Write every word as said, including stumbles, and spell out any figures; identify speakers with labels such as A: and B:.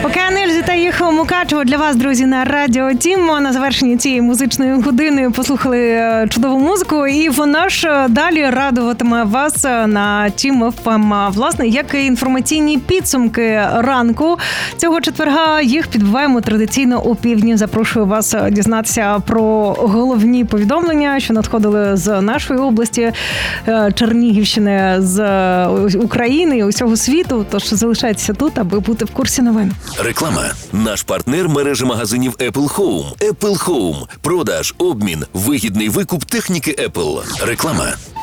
A: Океан Ельзи та їх Мукачево для вас, друзі, на Радіо Тім. На завершенні цієї музичної години послухали чудову музику, і вона ж далі радуватиме вас на Тім еф ем. Власне, як і інформаційні підсумки ранку цього четверга, їх підбиваємо традиційно у півдні. Запрошую вас дізнатися про головні повідомлення, що надходили з нашої області, Чернігівщини, з України і усього світу. Тож залишайтеся тут, аби бути в курсі новин.
B: Реклама. Наш партнер – мережа магазинів Apple Home. Apple Home. Продаж, обмін, вигідний викуп техніки Apple. Реклама.